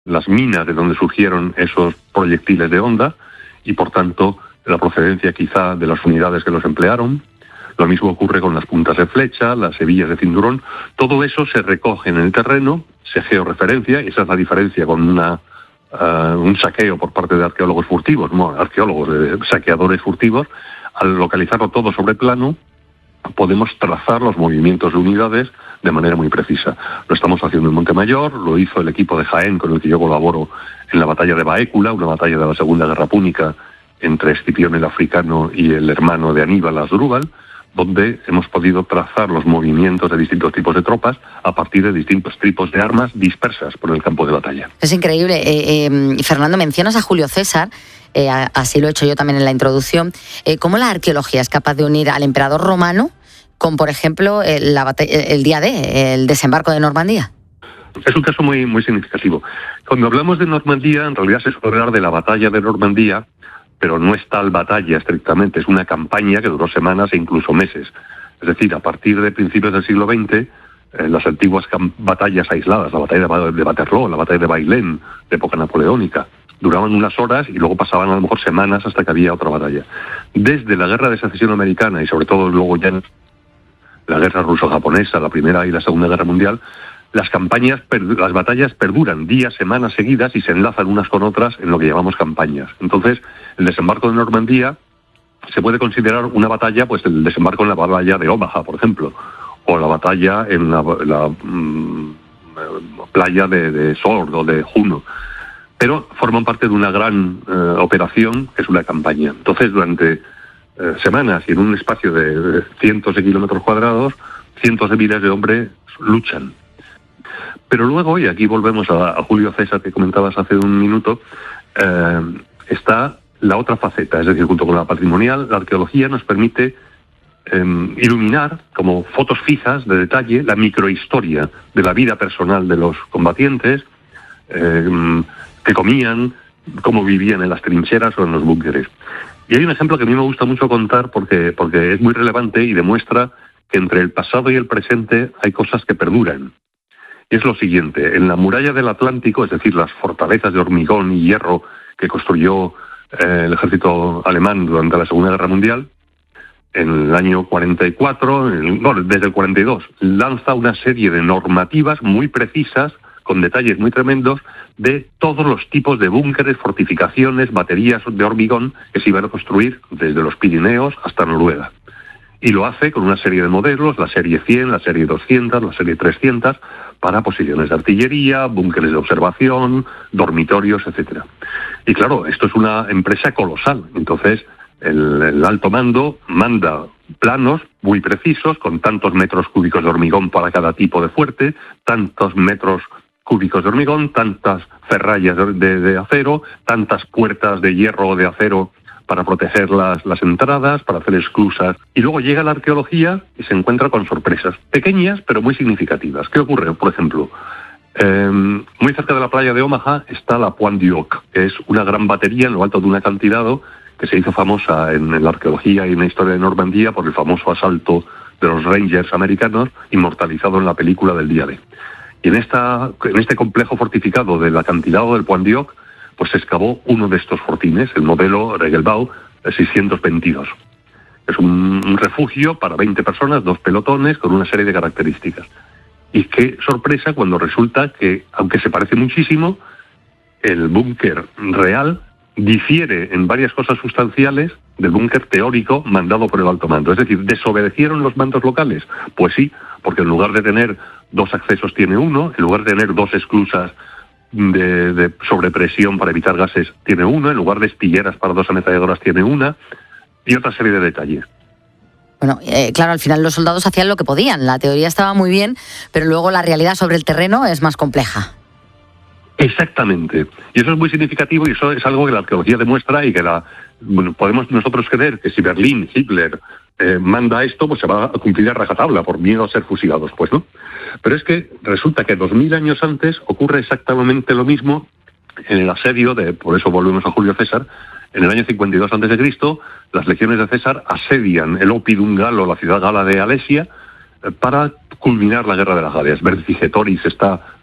las minas de donde surgieron esos proyectiles de onda y, por tanto, la procedencia quizá de las unidades que los emplearon. Lo mismo ocurre con las puntas de flecha, las hebillas de cinturón. Todo eso se recoge en el terreno, se georreferencia, y esa es la diferencia con un saqueo por parte de arqueólogos furtivos, no arqueólogos, saqueadores furtivos. Al localizarlo todo sobre plano, podemos trazar los movimientos de unidades de manera muy precisa. Lo estamos haciendo en Montemayor, lo hizo el equipo de Jaén con el que yo colaboro en la batalla de Baécula, una batalla de la Segunda Guerra Púnica entre Escipión el africano y el hermano de Aníbal, Asdrúbal, donde hemos podido trazar los movimientos de distintos tipos de tropas a partir de distintos tipos de armas dispersas por el campo de batalla. Es increíble. Fernando, mencionas a Julio César, así lo he hecho yo también en la introducción. ¿Cómo la arqueología es capaz de unir al emperador romano con, por ejemplo, el día D, el desembarco de Normandía? Es un caso muy, muy significativo. Cuando hablamos de Normandía, en realidad se suele hablar de la batalla de Normandía, pero no es tal batalla estrictamente, es una campaña que duró semanas e incluso meses. Es decir, a partir de principios del siglo XX, las antiguas batallas aisladas, la batalla de Waterloo, la batalla de Bailén, de época napoleónica, duraban unas horas y luego pasaban a lo mejor semanas hasta que había otra batalla. Desde la Guerra de Secesión Americana y sobre todo luego ya en la Guerra Ruso-Japonesa, la Primera y la Segunda Guerra Mundial, las batallas perduran días, semanas seguidas y se enlazan unas con otras en lo que llamamos campañas. Entonces, el desembarco de Normandía se puede considerar una batalla, pues el desembarco en la batalla de Omaha, por ejemplo, o la batalla en la playa de Sword o de Juno. Pero forman parte de una gran operación que es una campaña. Entonces, durante semanas y en un espacio de cientos de kilómetros cuadrados, cientos de miles de hombres luchan. Pero luego, y aquí volvemos a Julio César que comentabas hace un minuto, está la otra faceta, es decir, junto con la patrimonial, la arqueología nos permite iluminar como fotos fijas de detalle la microhistoria de la vida personal de los combatientes, qué comían, cómo vivían en las trincheras o en los búnkeres. Y hay un ejemplo que a mí me gusta mucho contar porque es muy relevante y demuestra que entre el pasado y el presente hay cosas que perduran. Y es lo siguiente: en la muralla del Atlántico, es decir, las fortalezas de hormigón y hierro que construyó el ejército alemán durante la Segunda Guerra Mundial, en el año 44, desde el 42, lanza una serie de normativas muy precisas, con detalles muy tremendos, de todos los tipos de búnkeres, fortificaciones, baterías de hormigón que se iban a construir desde los Pirineos hasta Noruega. Y lo hace con una serie de modelos, la serie 100, la serie 200, la serie 300, para posiciones de artillería, búnkeres de observación, dormitorios, etcétera. Y claro, esto es una empresa colosal. Entonces, el alto mando manda planos muy precisos, con tantos metros cúbicos de hormigón para cada tipo de fuerte, tantos metros cúbicos de hormigón, tantas ferrallas de acero, tantas puertas de hierro o de acero para proteger las entradas, para hacer esclusas. Y luego llega la arqueología y se encuentra con sorpresas pequeñas pero muy significativas. ¿Qué ocurre? Por ejemplo, muy cerca de la playa de Omaha está la Pointe du Hoc, que es una gran batería en lo alto de un acantilado que se hizo famosa en la arqueología y en la historia de Normandía por el famoso asalto de los Rangers americanos, inmortalizado en la película del día D. Y en este complejo fortificado del acantilado del Pointe du Hoc, pues se excavó uno de estos fortines, el modelo Regelbau 622. Es un refugio para 20 personas, 2 pelotones, con una serie de características. Y qué sorpresa cuando resulta que, aunque se parece muchísimo, el búnker real difiere en varias cosas sustanciales del búnker teórico mandado por el alto mando. Es decir, ¿desobedecieron los mandos locales? Pues sí, porque en lugar de tener 2 accesos tiene uno, en lugar de tener 2 esclusas de sobrepresión para evitar gases tiene uno, en lugar de espilleras para 2 ametralladoras tiene una, y otra serie de detalles. Bueno, claro, al final los soldados hacían lo que podían, la teoría estaba muy bien, pero luego la realidad sobre el terreno es más compleja. Exactamente, y eso es muy significativo y eso es algo que la arqueología demuestra y que podemos nosotros creer que si Berlín, Hitler, manda esto, pues se va a cumplir a rajatabla por miedo a ser fusilados, pues no. Pero es que resulta que 2000 años antes ocurre exactamente lo mismo en el asedio por eso volvemos a Julio César. En el año 52 a.C., las legiones de César asedian el Oppidum Galo, la ciudad gala de Alesia, para culminar la guerra de las Galias. Vercingétorix está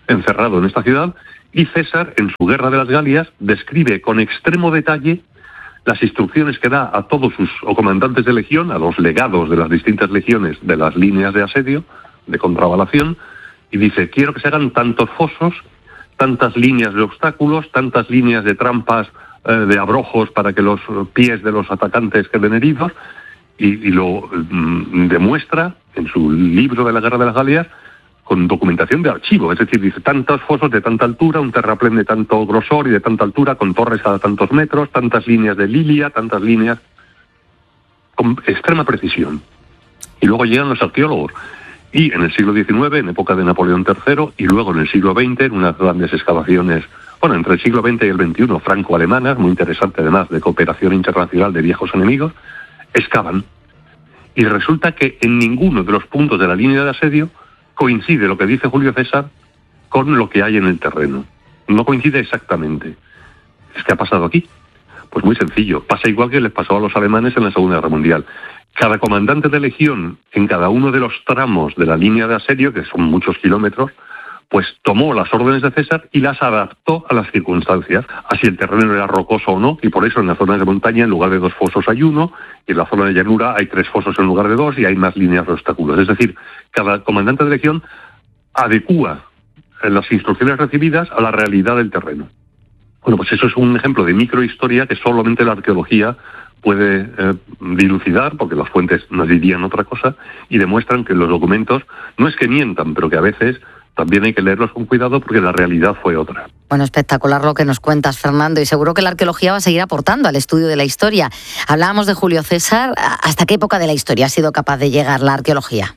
encerrado en esta ciudad, y César, en su Guerra de las Galias, describe con extremo detalle las instrucciones que da a todos sus comandantes de legión, a los legados de las distintas legiones de las líneas de asedio, de contravalación, y dice: quiero que se hagan tantos fosos, tantas líneas de obstáculos, tantas líneas de trampas, de abrojos para que los pies de los atacantes queden heridos, y lo demuestra en su libro de la Guerra de las Galias con documentación de archivo. Es decir, dice: tantos fosos de tanta altura, un terraplén de tanto grosor y de tanta altura, con torres cada tantos metros, tantas líneas de lilia, tantas líneas, con extrema precisión. Y luego llegan los arqueólogos, y en el siglo XIX, en época de Napoleón III, y luego en el siglo XX, en unas grandes excavaciones, bueno, entre el siglo XX y el XXI, franco-alemanas, muy interesante además, de cooperación internacional de viejos enemigos, excavan. Y resulta que en ninguno de los puntos de la línea de asedio coincide lo que dice Julio César con lo que hay en el terreno. No coincide exactamente. ¿Qué ha pasado aquí? Pues muy sencillo. Pasa igual que les pasó a los alemanes en la Segunda Guerra Mundial. Cada comandante de legión, en cada uno de los tramos de la línea de asedio, que son muchos kilómetros, pues tomó las órdenes de César y las adaptó a las circunstancias, así el terreno era rocoso o no, y por eso en las zonas de montaña en lugar de 2 fosos hay 1, y en la zona de llanura hay 3 fosos en lugar de 2, y hay más líneas de obstáculos. Es decir, cada comandante de legión adecúa las instrucciones recibidas a la realidad del terreno. Bueno, pues eso es un ejemplo de microhistoria que solamente la arqueología puede dilucidar, porque las fuentes nos dirían otra cosa, y demuestran que los documentos no es que mientan, pero que a veces también hay que leerlos con cuidado porque la realidad fue otra. Bueno, espectacular lo que nos cuentas, Fernando, y seguro que la arqueología va a seguir aportando al estudio de la historia. Hablábamos de Julio César. ¿Hasta qué época de la historia ha sido capaz de llegar la arqueología?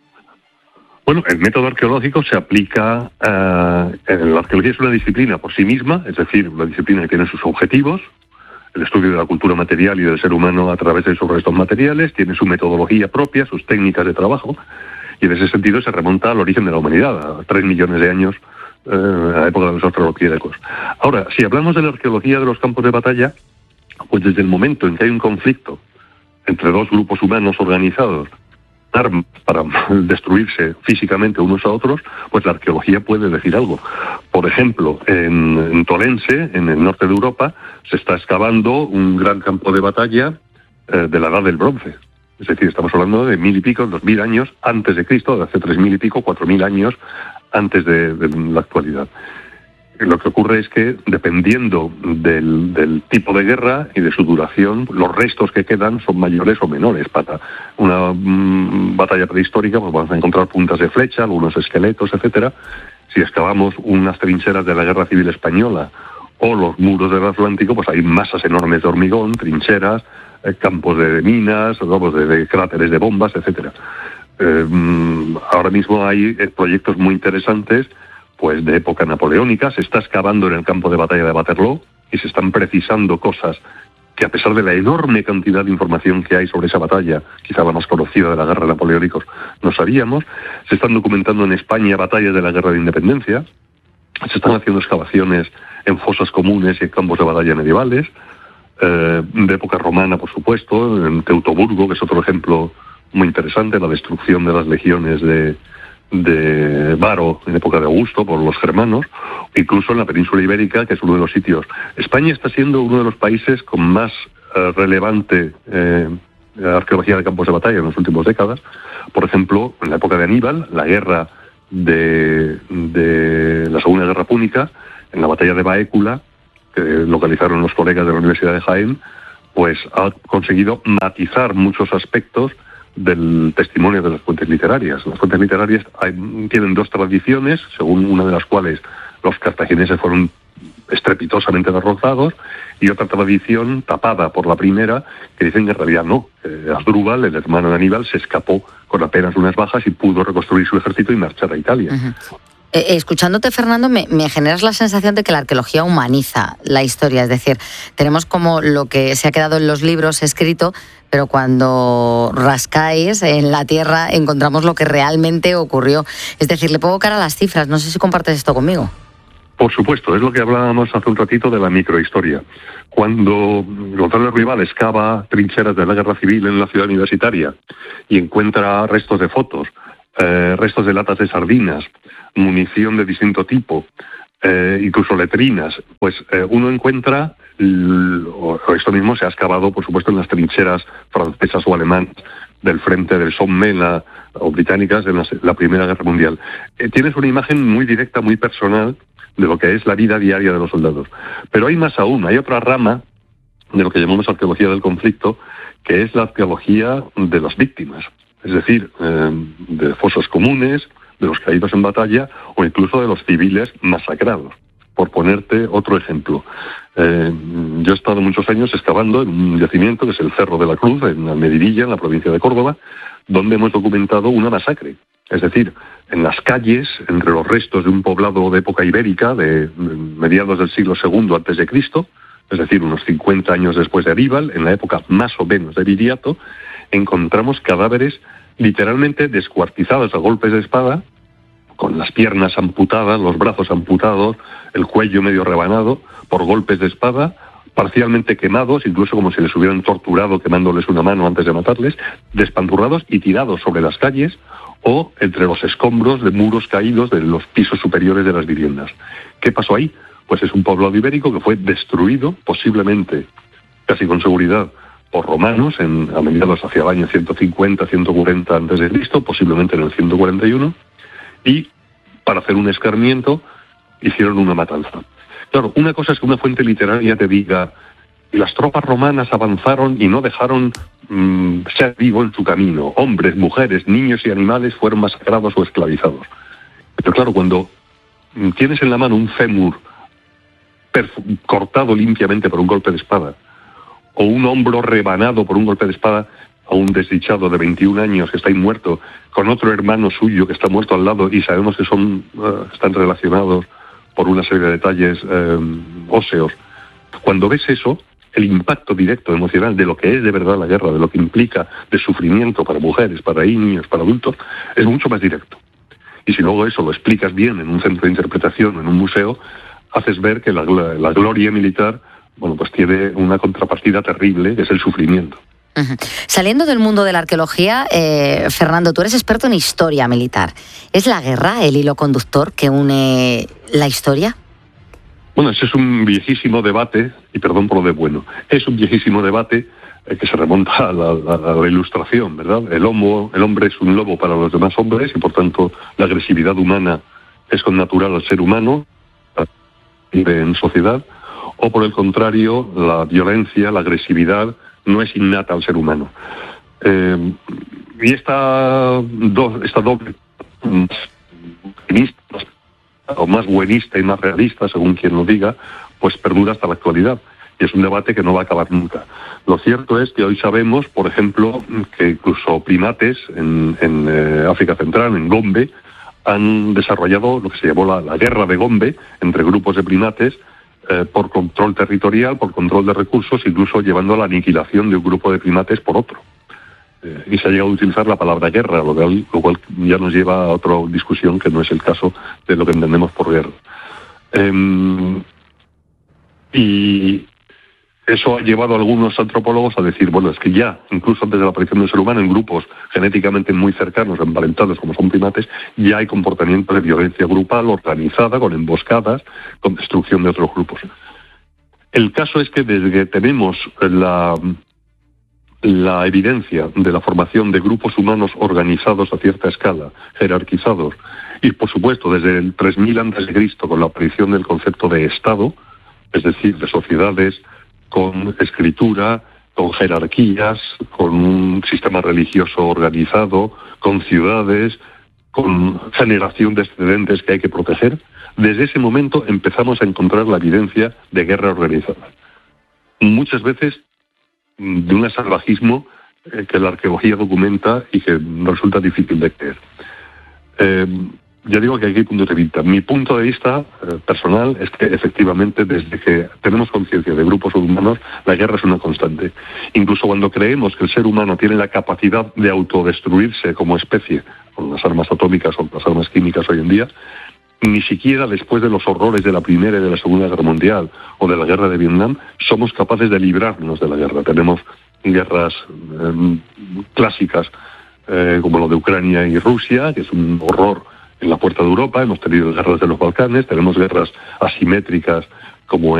Bueno, el método arqueológico se aplica... la arqueología es una disciplina por sí misma, es decir, una disciplina que tiene sus objetivos, el estudio de la cultura material y del ser humano a través de sus restos materiales, tiene su metodología propia, sus técnicas de trabajo, y en ese sentido se remonta al origen de la humanidad, a 3 millones de años, a la época de los australopithecus. Ahora, si hablamos de la arqueología de los campos de batalla, pues desde el momento en que hay un conflicto entre 2 grupos humanos organizados, armas para destruirse físicamente unos a otros, pues la arqueología puede decir algo. Por ejemplo, en Tolense, en el norte de Europa, se está excavando un gran campo de batalla de la Edad del Bronce. Es decir, estamos hablando de 1000 y pico, 2000 años antes de Cristo, de hace 3000 y pico, 4000 años antes de la actualidad. Lo que ocurre es que, dependiendo del tipo de guerra y de su duración, los restos que quedan son mayores o menores. Para una batalla prehistórica, pues vamos a encontrar puntas de flecha, algunos esqueletos, etcétera. Si excavamos unas trincheras de la Guerra Civil Española o los muros del Atlántico, pues hay masas enormes de hormigón, trincheras, campos de minas, de cráteres de bombas, etcétera. Ahora mismo hay proyectos muy interesantes, pues de época napoleónica. Se está excavando en el campo de batalla de Waterloo y se están precisando cosas que, a pesar de la enorme cantidad de información que hay sobre esa batalla, quizá la más conocida de la guerra de napoleónicos, no sabíamos. Se están documentando en España batallas de la guerra de independencia. Se están haciendo excavaciones en fosas comunes y en campos de batalla medievales, de época romana, por supuesto, en Teutoburgo, que es otro ejemplo muy interesante, la destrucción de las legiones de Varo en época de Augusto por los germanos, incluso en la península ibérica, que es uno de los sitios. España está siendo uno de los países con más relevante arqueología de campos de batalla en las últimas décadas. Por ejemplo, en la época de Aníbal, la guerra de la Segunda Guerra Púnica, en la batalla de Baécula, que localizaron los colegas de la Universidad de Jaén, pues ha conseguido matizar muchos aspectos del testimonio de las fuentes literarias. Las fuentes literarias tienen 2 tradiciones, según una de las cuales los cartagineses fueron estrepitosamente derrotados, y otra tradición tapada por la primera, que dicen que en realidad no. Asdrúbal, el hermano de Aníbal, se escapó con apenas unas bajas y pudo reconstruir su ejército y marchar a Italia. Uh-huh. Escuchándote, Fernando, me generas la sensación de que la arqueología humaniza la historia. Es decir, tenemos como lo que se ha quedado en los libros escrito, pero cuando rascáis en la tierra encontramos lo que realmente ocurrió. Es decir, le pongo cara a las cifras. No sé si compartes esto conmigo. Por supuesto, es lo que hablábamos hace un ratito de la microhistoria. Cuando Gonzalo Rival excava trincheras de la Guerra Civil en la ciudad universitaria y encuentra restos de fotos restos de latas de sardinas, munición de distinto tipo, incluso letrinas, pues uno encuentra, o esto mismo se ha excavado, por supuesto, en las trincheras francesas o alemanas del frente del Somme o británicas en la Primera Guerra Mundial. Tienes una imagen muy directa, muy personal de lo que es la vida diaria de los soldados. Pero hay más aún, hay otra rama de lo que llamamos arqueología del conflicto, que es la arqueología de las víctimas, es decir, de fosos comunes, de los caídos en batalla o incluso de los civiles masacrados, por ponerte otro ejemplo. Yo he estado muchos años excavando en un yacimiento que es el Cerro de la Cruz, en Almedivilla, en la provincia de Córdoba, donde hemos documentado una masacre. Es decir, en las calles, entre los restos de un poblado de época ibérica, de mediados del siglo II a.C., es decir, unos 50 años después de Aníbal, en la época más o menos de Viriato, encontramos cadáveres literalmente descuartizados a golpes de espada, con las piernas amputadas, los brazos amputados, el cuello medio rebanado, por golpes de espada, parcialmente quemados, incluso como si les hubieran torturado quemándoles una mano antes de matarles, despanturrados y tirados sobre las calles o entre los escombros de muros caídos de los pisos superiores de las viviendas. ¿Qué pasó ahí? Pues es un poblado ibérico que fue destruido, posiblemente, casi con seguridad, por romanos a mediados hacia el año 150, 140 a.C., posiblemente en el 141, y para hacer un escarmiento hicieron una matanza. Claro, una cosa es que una fuente literaria te diga las tropas romanas avanzaron y no dejaron ser vivo en su camino. Hombres, mujeres, niños y animales fueron masacrados o esclavizados. Pero claro, cuando tienes en la mano un fémur cortado limpiamente por un golpe de espada, o un hombro rebanado por un golpe de espada a un desdichado de 21 años que está ahí muerto, con otro hermano suyo que está muerto al lado y sabemos que están relacionados por una serie de detalles óseos. Cuando ves eso, el impacto directo emocional de lo que es de verdad la guerra, de lo que implica de sufrimiento para mujeres, para niños, para adultos, es mucho más directo. Y si luego eso lo explicas bien en un centro de interpretación, en un museo, haces ver que la gloria militar, bueno, pues tiene una contrapartida terrible, que es el sufrimiento. Uh-huh. Saliendo del mundo de la arqueología, Fernando, tú eres experto en historia militar. ¿Es la guerra el hilo conductor que une la historia? Bueno, ese es un viejísimo debate, y perdón por lo de bueno, es un viejísimo debate que se remonta a la Ilustración, ¿verdad? El hombre es un lobo para los demás hombres y por tanto la agresividad humana es connatural al ser humano, vive en sociedad, o por el contrario, la violencia, la agresividad no es innata al ser humano. Y esta doble o más buenista y más realista, según quien lo diga, pues perdura hasta la actualidad. Y es un debate que no va a acabar nunca. Lo cierto es que hoy sabemos, por ejemplo, que incluso primates en África Central, en Gombe, han desarrollado lo que se llamó la guerra de Gombe entre grupos de primates por control territorial, por control de recursos, incluso llevando a la aniquilación de un grupo de primates por otro. Y se ha llegado a utilizar la palabra guerra, lo cual ya nos lleva a otra discusión que no es el caso de lo que entendemos por guerra. Y eso ha llevado a algunos antropólogos a decir, bueno, es que ya, incluso antes de la aparición del ser humano, en grupos genéticamente muy cercanos, emparentados como son primates, ya hay comportamiento de violencia grupal organizada, con emboscadas, con destrucción de otros grupos. El caso es que desde que tenemos la evidencia de la formación de grupos humanos organizados a cierta escala, jerarquizados, y por supuesto desde el 3000 a.C. con la aparición del concepto de Estado, es decir, de sociedades con escritura, con jerarquías, con un sistema religioso organizado, con ciudades, con generación de excedentes que hay que proteger, desde ese momento empezamos a encontrar la evidencia de guerra organizada. Muchas veces de un salvajismo que la arqueología documenta y que resulta difícil de creer. Ya digo que aquí hay puntos de vista. Mi punto de vista personal es que efectivamente desde que tenemos conciencia de grupos humanos, la guerra es una constante. Incluso cuando creemos que el ser humano tiene la capacidad de autodestruirse como especie, con las armas atómicas o las armas químicas hoy en día, ni siquiera después de los horrores de la Primera y de la Segunda Guerra Mundial o de la Guerra de Vietnam, somos capaces de librarnos de la guerra. Tenemos guerras clásicas como lo de Ucrania y Rusia, que es un horror en la puerta de Europa. Hemos tenido guerras de los Balcanes, tenemos guerras asimétricas como